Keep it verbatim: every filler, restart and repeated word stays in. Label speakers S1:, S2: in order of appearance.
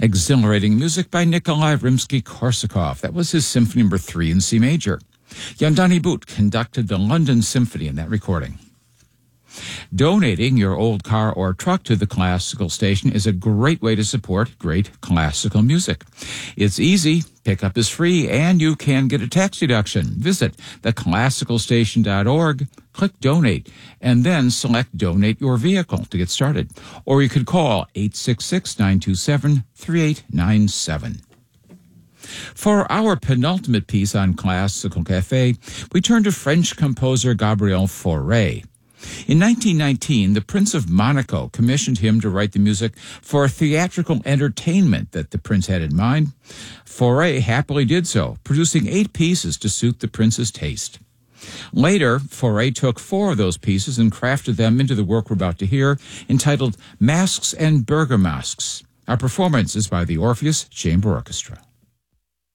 S1: Exhilarating music by Nikolai Rimsky-Korsakov. That was his Symphony Number Three in C major. Yandani Boot conducted the London Symphony in that recording. Donating your old car or truck to the classical station is a great way to support great classical music. It's easy, pickup is free, and you can get a tax deduction. Visit the classical station dot org, click Donate, and then select Donate Your Vehicle to get started. Or you could call eight six six, nine two seven, three eight nine seven. For our penultimate piece on Classical Cafe, we turn to French composer Gabriel Fauré. In nineteen nineteen, the Prince of Monaco commissioned him to write the music for a theatrical entertainment that the prince had in mind. Fauré happily did so, producing eight pieces to suit the prince's taste. Later, Fauré took four of those pieces and crafted them into the work we're about to hear, entitled Masks and Bergamasques. Our performance is by the Orpheus Chamber Orchestra.